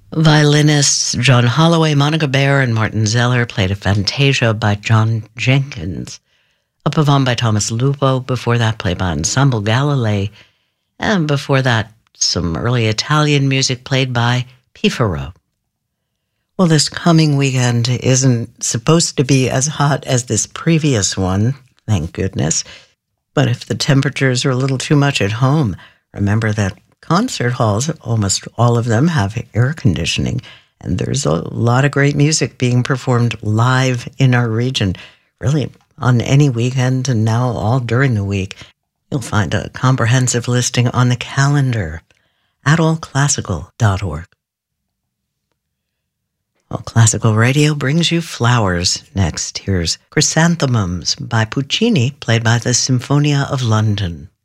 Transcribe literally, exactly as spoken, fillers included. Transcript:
Violinists John Holloway, Monica Baer, and Martin Zeller played a Fantasia by John Jenkins. A Pavane by Thomas Lupo, before that played by Ensemble Galilei, and before that some early Italian music played by Pifaro. Well, this coming weekend isn't supposed to be as hot as this previous one, thank goodness. But if the temperatures are a little too much at home, remember that concert halls, almost all of them, have air conditioning, and there's a lot of great music being performed live in our region, really on any weekend and now all during the week. You'll find a comprehensive listing on the calendar at all classical dot org. Well, Classical Radio brings you flowers next. Here's Chrysanthemums by Puccini, played by the Sinfonia of London.